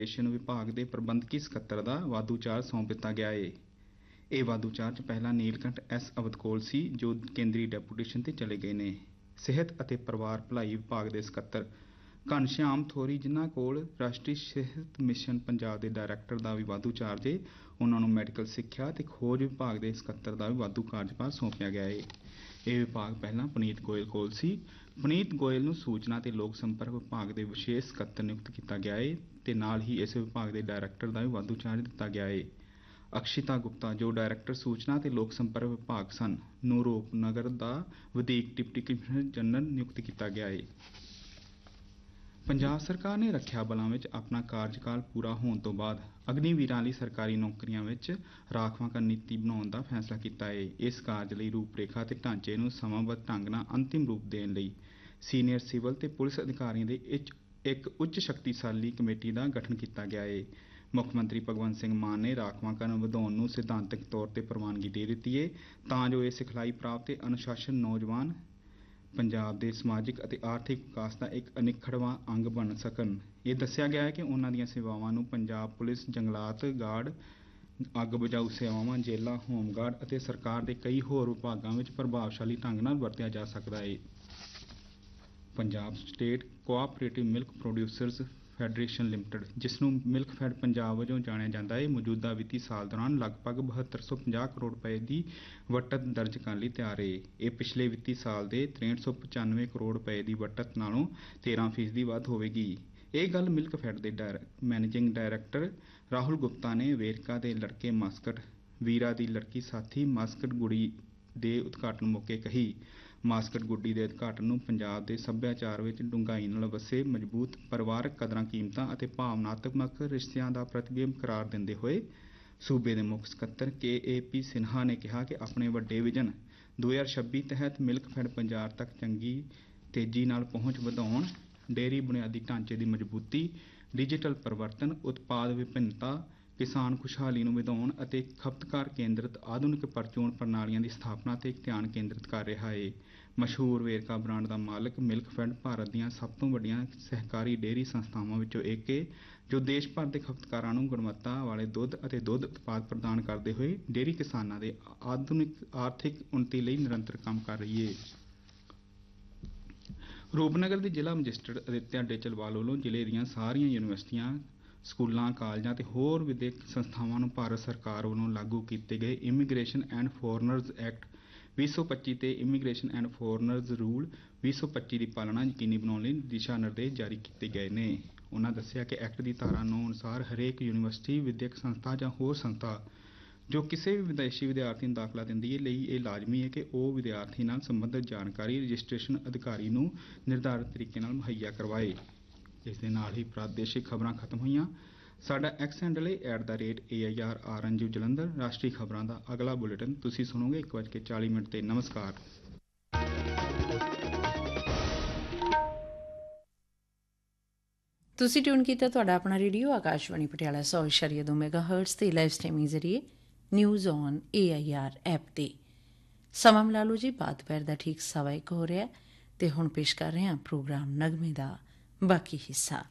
Education ਵਿਭਾਗ ਦੇ ਪ੍ਰਬੰਧਕੀ ਸਕੱਤਰ ਦਾ ਵਾਧੂ ਚਾਰਜ ਸੌਂਪ ਦਿੱਤਾ ਗਿਆ ਏ। ਇਹ ਵਾਧੂ ਚਾਰਜ ਪਹਿਲਾਂ ਨੀਲਕੰਠ ਐਸ ਅਵਧਕੋਲ ਸੀ, ਜੋ ਕੇਂਦਰੀ ਡੈਪੂਟੇਸ਼ਨ ਤੇ ਚਲੇ ਗਏ ਨੇ। ਸਿਹਤ ਅਤੇ ਪਰਿਵਾਰ ਭਲਾਈ ਵਿਭਾਗ ਦੇ ਸਕੱਤਰ ਘਨਸ਼ਿਆਮ ਥੋਰੀ, ਜਿਨ੍ਹਾਂ ਕੋਲ ਰਾਸ਼ਟਰੀ ਸਿਹਤ ਮਿਸ਼ਨ ਪੰਜਾਬ ਦੇ ਡਾਇਰੈਕਟਰ ਦਾ ਵੀ ਵਾਧੂ ਚਾਰਜ ਏ, ਉਹਨਾਂ ਨੂੰ ਮੈਡੀਕਲ ਸਿੱਖਿਆ ਅਤੇ ਖੋਜ ਵਿਭਾਗ ਦੇ ਸਕੱਤਰ ਦਾ ਵੀ ਵਾਧੂ ਕਾਰਜਭਾਰ ਸੌਂਪਿਆ ਗਿਆ ਏ। ਇਹ ਵਿਭਾਗ ਪਹਿਲਾਂ ਪੁਨੀਤ ਗੋਇਲ ਕੋਲ ਸੀ। ਪੁਨੀਤ ਗੋਇਲ ਨੂੰ ਸੂਚਨਾ ਤੇ ਲੋਕ ਸੰਪਰਕ ਵਿਭਾਗ ਦੇ ਵਿਸ਼ੇਸ਼ ਸਕੱਤਰ ਨਿਯੁਕਤ ਕੀਤਾ ਗਿਆ ਏ ਤੇ ਨਾਲ ਹੀ ਇਸ ਵਿਭਾਗ ਦੇ ਡਾਇਰੈਕਟਰ ਦਾ ਵੀ ਵਾਧੂ ਚਾਰਜ ਦਿੱਤਾ ਗਿਆ ਏ। ਅਕਸ਼ਿਤਾ ਗੁਪਤਾ, ਜੋ ਡਾਇਰੈਕਟਰ ਸੂਚਨਾ ਤੇ ਲੋਕ ਸੰਪਰਕ ਵਿਭਾਗ ਸਨ, ਨੂੰ ਰੂਪਨਗਰ ਦਾ ਵਧੀਕ ਡਿਪਟੀ ਕਮਿਸ਼ਨਰ ਜਨਰਲ ਨਿਯੁਕਤ ਕੀਤਾ ਗਿਆ ਏ। ਪੰਜਾਬ ਸਰਕਾਰ ਨੇ ਰੱਖਿਆ ਬਲਾਂ ਵਿੱਚ ਆਪਣਾ ਕਾਰਜਕਾਲ ਪੂਰਾ ਹੋਣ ਤੋਂ ਬਾਅਦ ਅਗਨੀਵੀਰਾਂ ਲਈ ਸਰਕਾਰੀ ਨੌਕਰੀਆਂ ਵਿੱਚ ਰਾਖਵਾਂਕਰਨ ਨੀਤੀ ਬਣਾਉਣ ਦਾ ਫੈਸਲਾ ਕੀਤਾ ਏ। ਇਸ ਕਾਰਜ ਲਈ ਰੂਪਰੇਖਾ ਤੇ ਢਾਂਚੇ ਨੂੰ ਸਮਾਂਬੱਧ ਢੰਗ ਨਾਲ ਅੰਤਿਮ ਰੂਪ ਦੇਣ ਲਈ ਸੀਨੀਅਰ ਸਿਵਲ ਤੇ ਪੁਲਿਸ ਅਧਿਕਾਰੀਆਂ ਦੇ ਇੱਕ ਉੱਚ ਸ਼ਕਤੀਸ਼ਾਲੀ ਕਮੇਟੀ ਦਾ ਗਠਨ ਕੀਤਾ ਗਿਆ ਏ। ਮੁੱਖ ਮੰਤਰੀ ਭਗਵੰਤ ਸਿੰਘ ਮਾਨ ਨੇ ਰਾਖਵਾਂਕਰਨ ਵਧਾਉਣ ਨੂੰ ਸਿਧਾਂਤਕ ਤੌਰ ਤੇ ਪ੍ਰਵਾਨਗੀ ਦੇ ਦਿੱਤੀ ਏ, ਤਾਂ ਜੋ ਇਹ ਸਿਖਲਾਈ ਪ੍ਰਾਪਤ ਤੇ ਅਨੁਸ਼ਾਸਨ ਨੌਜਵਾਨ ਪੰਜਾਬ ਦੇ ਸਮਾਜਿਕ ਅਤੇ ਆਰਥਿਕ ਵਿਕਾਸ ਦਾ ਇੱਕ ਅਨਿੱਖੜਵਾਂ ਅੰਗ ਬਣ ਸਕਣ। ਇਹ ਦੱਸਿਆ ਗਿਆ ਹੈ ਕਿ ਉਹਨਾਂ ਦੀਆਂ ਸੇਵਾਵਾਂ ਨੂੰ ਪੰਜਾਬ ਪੁਲਿਸ, ਜੰਗਲਾਤ ਗਾਰਡ, ਅੱਗ ਬੁਝਾਊ ਸੇਵਾਵਾਂ, ਜੇਲ੍ਹਾਂ, ਹੋਮਗਾਰਡ ਅਤੇ ਸਰਕਾਰ ਦੇ ਕਈ ਹੋਰ ਵਿਭਾਗਾਂ ਵਿੱਚ ਪ੍ਰਭਾਵਸ਼ਾਲੀ ਢੰਗ ਨਾਲ ਵਰਤਿਆ ਜਾ ਸਕਦਾ ਹੈ। Punjab state cooperative milk ਪ੍ਰੋਡਿਊਸਰਜ਼ federation limited, ਜਿਸ ਨੂੰ ਮਿਲਕਫੈਡ ਪੰਜਾਬ ਵਜੋਂ ਜਾਣਿਆ ਜਾਂਦਾ ਹੈ, ਮੌਜੂਦਾ ਵਿੱਤੀ ਸਾਲ ਦੌਰਾਨ ਲਗਭਗ 7250 ਕਰੋੜ ਰੁਪਏ ਦੀ ਵਟਤ ਦਰਜ ਕਰਨ ਲਈ ਤਿਆਰ ਹੈ। ਇਹ ਪਿਛਲੇ ਵਿੱਤੀ ਸਾਲ ਦੇ 6395 ਕਰੋੜ ਰੁਪਏ ਦੀ ਵਟਤ ਨਾਲੋਂ 13% ਵੱਧ ਹੋਵੇਗੀ। ਇਹ ਗੱਲ ਮਿਲਕਫੈਡ ਦੇ ਮੈਨੇਜਿੰਗ ਡਾਇਰੈਕਟਰ ਰਾਹੁਲ ਗੁਪਤਾ ਨੇ ਵੇਰਕਾ ਦੇ ਲੜਕੇ ਮਾਸਕਟ ਵੀਰਾ ਦੀ ਲੜਕੀ ਸਾਥੀ ਮਾਸਕਟ ਗੁੜੀ ਦੇ ਉਦਘਾਟਨ ਮੌਕੇ ਕਹੀ। ਮਾਸਕਟ ਗੁੱਡੀ ਦੇ ਉਦਘਾਟਨ ਨੂੰ ਪੰਜਾਬ ਦੇ ਸੱਭਿਆਚਾਰ ਵਿੱਚ ਡੂੰਘਾਈ ਨਾਲ ਵਸੇ ਮਜ਼ਬੂਤ ਪਰਿਵਾਰਕ ਕਦਰਾਂ ਕੀਮਤਾਂ ਅਤੇ ਭਾਵਨਾਤਮਕ ਰਿਸ਼ਤਿਆਂ ਦਾ ਪ੍ਰਤੀਬਿੰਬ ਕਰਾਰ ਦਿੰਦੇ ਹੋਏ ਸੂਬੇ ਦੇ ਮੁੱਖ ਸਕੱਤਰ KAP ਸਿਨਹਾ ਨੇ ਕਿਹਾ ਕਿ ਆਪਣੇ ਵੱਡੇ ਵਿਜ਼ਨ 2026 ਤਹਿਤ ਮਿਲਕਫੈਡ ਪੰਜਾਬ ਤੱਕ ਚੰਗੀ ਤੇਜ਼ੀ ਨਾਲ ਪਹੁੰਚ ਵਧਾਉਣ, ਡੇਅਰੀ ਬੁਨਿਆਦੀ ਢਾਂਚੇ ਦੀ ਮਜ਼ਬੂਤੀ, ਡਿਜੀਟਲ ਪਰਿਵਰਤਨ, ਉਤਪਾਦ ਵਿਭਿੰਨਤਾ, ਕਿਸਾਨ ਖੁਸ਼ਹਾਲੀ ਨੂੰ ਵਧਾਉਣ ਅਤੇ ਖਪਤਕਾਰ ਕੇਂਦਰਿਤ ਆਧੁਨਿਕ ਪਰਚੂਨ ਪ੍ਰਣਾਲੀਆਂ ਦੀ ਸਥਾਪਨਾ ਤੇ ਧਿਆਨ ਕੇਂਦਰਿਤ ਕਰ ਰਿਹਾ ਹੈ। ਮਸ਼ਹੂਰ ਵੇਰਕਾ ਬ੍ਰਾਂਡ ਦਾ ਮਾਲਕ ਮਿਲਕਫੈਡ ਭਾਰਤ ਦੀਆਂ ਸਭ ਤੋਂ ਵੱਡੀਆਂ ਸਹਿਕਾਰੀ ਡੇਅਰੀ ਸੰਸਥਾਵਾਂ ਵਿੱਚੋਂ ਇੱਕ ਹੈ, ਜੋ ਦੇਸ਼ ਭਰ ਦੇ ਖਪਤਕਾਰਾਂ ਨੂੰ ਗੁਣਵੱਤਾ ਵਾਲੇ ਦੁੱਧ ਅਤੇ ਦੁੱਧ ਉਤਪਾਦ ਪ੍ਰਦਾਨ ਕਰਦੇ ਹੋਏ ਡੇਅਰੀ ਕਿਸਾਨਾਂ ਦੇ ਆਰਥਿਕ ਉੱਨਤੀ ਲਈ ਨਿਰੰਤਰ ਕੰਮ ਕਰ ਰਹੀ ਹੈ। ਰੂਪਨਗਰ ਦੇ ਜ਼ਿਲ੍ਹਾ ਮੈਜਿਸਟਰੇਟ ਅਦਿੱਤਿਆ ਡੇਚਲਵਾਲ ਵੱਲੋਂ ਜ਼ਿਲ੍ਹੇ ਦੀਆਂ ਸਾਰੀਆਂ ਯੂਨੀਵਰਸਿਟੀਆਂ, ਸਕੂਲਾਂ, ਕਾਲਜਾਂ ਤੇ ਹੋਰ ਵਿਦਿਅਕ ਸੰਸਥਾਵਾਂ ਨੂੰ ਭਾਰਤ ਸਰਕਾਰ ਵੱਲੋਂ ਲਾਗੂ ਕੀਤੇ ਗਏ ਇਮੀਗ੍ਰੇਸ਼ਨ ਐਂਡ ਫੋਰਨਰਜ਼ ਐਕਟ 2025 ਤੇ ਇਮੀਗ੍ਰੇਸ਼ਨ ਐਂਡ ਫੋਰਨਰਜ਼ ਰੂਲ 2025 ਦੀ ਪਾਲਣਾ ਯਕੀਨੀ ਬਣਾਉਣ ਲਈ ਦਿਸ਼ਾ ਨਿਰਦੇਸ਼ ਜਾਰੀ ਕੀਤੇ ਗਏ ਨੇ। ਉਨ੍ਹਾਂ ਦੱਸਿਆ ਕਿ ਐਕਟ ਦੀ ਧਾਰਾ 9 ਅਨੁਸਾਰ ਹਰੇਕ ਯੂਨੀਵਰਸਿਟੀ, ਵਿਦਿਅਕ ਸੰਸਥਾ ਜਾਂ ਹੋਰ ਸੰਸਥਾ ਜੋ ਕਿਸੇ ਵੀ ਵਿਦੇਸ਼ੀ ਵਿਦਿਆਰਥੀ ਨੂੰ ਦਾਖਲਾ ਦਿੰਦੀ ਹੈ ਲਈ ਇਹ ਲਾਜ਼ਮੀ ਹੈ ਕਿ ਉਹ ਵਿਦਿਆਰਥੀ ਨਾਲ ਸੰਬੰਧਿਤ ਜਾਣਕਾਰੀ ਰਜਿਸਟ੍ਰੇਸ਼ਨ ਅਧਿਕਾਰੀ ਨੂੰ ਨਿਰਧਾਰਿਤ ਤਰੀਕੇ ਨਾਲ ਮੁਹੱਈਆ ਕਰਵਾਏ। ਇਸ ਦੇ ਨਾਲ ਹੀ ਪ੍ਰਾਦੇਸ਼ਿਕ ਖਬਰਾਂ ਖਤਮ ਹੋਈਆਂ। ਸਾਡਾ ਐਕਸ ਹੈਂਡਲ ਹੈ @AIRRNG ਜਲੰਧਰ। ਰਾਸ਼ਟਰੀ ਖਬਰਾਂ ਦਾ ਅਗਲਾ ਬੁਲੇਟਿਨ ਤੁਸੀਂ ਸੁਣੋਗੇ 1:40 ਤੇ। ਨਮਸਕਾਰ। ਤੁਸੀਂ ਟਿਊਨ ਕੀਤਾ ਤੁਹਾਡਾ ਆਪਣਾ ਰੇਡੀਓ ਆਕਾਸ਼ਵਾਣੀ ਪਟਿਆਲਾ 100.2 ਮੈਗਾਹਰਟਜ਼ ਤੇ ਲਾਈਵ ਸਟ੍ਰੀਮਿੰਗ ਜ਼ਰੀਏ ਨਿਊਜ਼ ਔਨ AIR ਐਪ ਤੇ। ਸਮਾਂ ਮਿਲਾ ਲਓ ਜੀ, ਬਾਅਦ ਦੁਪਹਿਰ ਦਾ ਠੀਕ 1:15 ਹੋ ਰਿਹਾ ਤੇ ਹੁਣ ਪੇਸ਼ ਕਰ ਰਹੇ ਹਾਂ ਪ੍ਰੋਗਰਾਮ ਨਗਮੇ ਦਾ ਬਾਕੀ ਹਿੱਸਾ।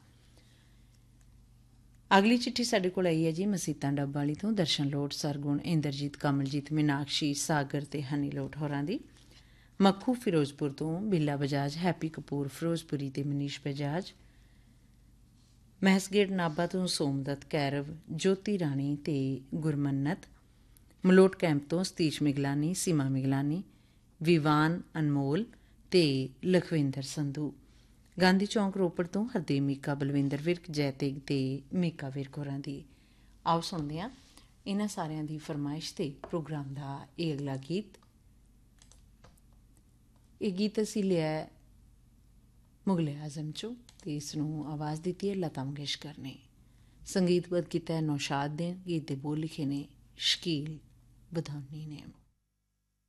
ਅਗਲੀ ਚਿੱਠੀ ਸਾਡੇ ਕੋਲ ਆਈ ਹੈ ਜੀ ਮਸੀਤਾਂ ਡੱਬ ਵਾਲੀ ਤੋਂ। ਦਰਸ਼ਨ ਲੋਟ, ਸਰਗੁਣ, ਇੰਦਰਜੀਤ, ਕਮਲਜੀਤ, ਮੀਨਾਕਸ਼ੀ, ਸਾਗਰ ਤੇ ਹਨੀ ਲੋਟ ਹੋਰਾਂ ਦੀ। ਮੱਖੂ ਫਿਰੋਜ਼ਪੁਰ ਤੋਂ ਬਿੱਲਾ ਬਜਾਜ, ਹੈਪੀ ਕਪੂਰ ਫਿਰੋਜ਼ਪੁਰੀ ਤੇ ਮਨੀਸ਼ ਬਜਾਜ। ਮਹਿਸਗੇਟ ਨਾਭਾ ਤੋਂ ਸੋਮਦੱਤ, ਕੈਰਵ, ਜੋਤੀ ਰਾਣੀ ਤੇ ਗੁਰਮੰਨਤ। ਮਲੋਟ ਕੈਂਪ ਤੋਂ ਸਤੀਸ਼ ਮਿਗਲਾਨੀ, ਸੀਮਾ ਮਿਗਲਾਨੀ, ਵਿਵਾਨ ਅਨਮੋਲ ਤੇ ਲਖਵਿੰਦਰ ਸੰਧੂ। ਗਾਂਧੀ ਚੌਂਕ ਰੋਪੜ ਤੋਂ ਹਰਦੇਵ ਮੀਕਾ, ਬਲਵਿੰਦਰ ਵਿਰਕ, ਜੈਤੇਗ ਤੇ ਮੀਕਾ ਵਿਰਕ ਹੋਰਾਂ ਦੀ। ਆਓ ਸੁਣਦੇ ਹਾਂ ਇਹਨਾਂ ਸਾਰਿਆਂ ਦੀ ਫਰਮਾਇਸ਼ ਤੇ ਪ੍ਰੋਗਰਾਮ ਦਾ ਇਹ ਅਗਲਾ ਗੀਤ। ਇਹ ਗੀਤ ਅਸੀਂ ਲਿਆ ਮੁਗਲੇ ਆਜ਼ਮ ਚੋਂ ਤੇ ਇਸ ਨੂੰ ਆਵਾਜ਼ ਦਿੱਤੀ ਹੈ ਲਤਾ ਮੰਗੇਸ਼ਕਰ ਨੇ। ਸੰਗੀਤਬੱਧ ਕੀਤਾ ਹੈ ਨੌਸ਼ਾਦ ਨੇ। ਗੀਤ ਦੇ ਬੋਲ ਲਿਖੇ ਨੇ ਸ਼ਕੀਲ ਬਧਾਨੀ ਨੇ।